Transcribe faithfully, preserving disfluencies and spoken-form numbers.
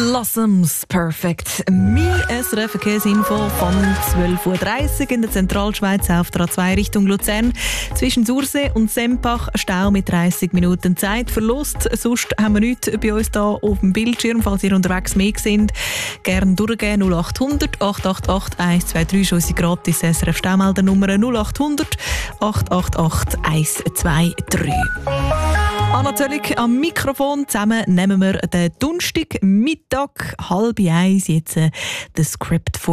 Blossoms Perfect. Mein S R F-Verkehrsinfo von zwölf Uhr dreißig in der Zentralschweiz auf der A zwei Richtung Luzern. Zwischen Sursee und Sempach Stau mit dreißig Minuten Zeitverlust. Sonst haben wir nichts bei uns hier auf dem Bildschirm, falls ihr unterwegs mehr sind. Gerne durchgehen null acht hundert acht acht acht eins zwei drei ist unsere gratis S R F-Staumeldernummer null acht hundert acht acht acht eins zwei drei. Anna Zöllig am Mikrofon. Zusammen nehmen wir den Donnerstag Mittag halb eins jetzt äh, das Script vor.